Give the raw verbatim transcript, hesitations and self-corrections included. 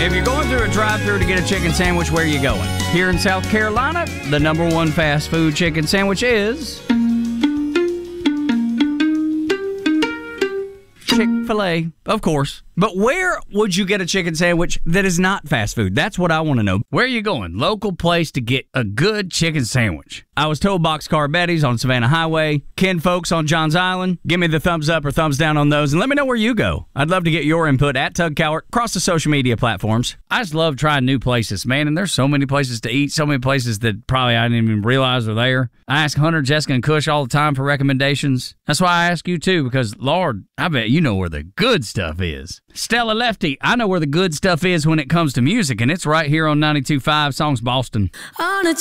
If you're going through a drive-thru to get a chicken sandwich, where are you going? Here in South Carolina, the number one fast food chicken sandwich is Chick-fil-A, of course. But where would you get a chicken sandwich that is not fast food? That's what I want to know. Where are you going? Local place to get a good chicken sandwich. I was told Boxcar Betty's on Savannah Highway. Ken Folks on Johns Island. Give me the thumbs up or thumbs down on those, and let me know where you go. I'd love to get your input at Tug Cowart across the social media platforms. I just love trying new places, man, and there's so many places to eat, so many places that probably I didn't even realize are there. I ask Hunter, Jessica, and Kush all the time for recommendations. That's why I ask you, too, because, Lord, I bet you know where the good stuff is. Stella Lefty, I know where the good stuff is when it comes to music, and it's right here on ninety-two point five Songs Boston. On a